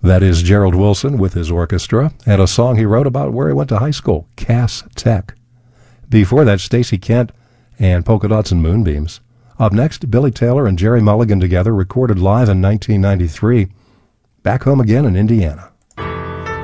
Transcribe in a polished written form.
That is Gerald Wilson with his orchestra, and a song he wrote about where he went to high school, Cass Tech. Before that, Stacey Kent and Polka Dots and Moonbeams. Up next, Billy Taylor and Jerry Mulligan together recorded live in 1993, Back Home Again in Indiana.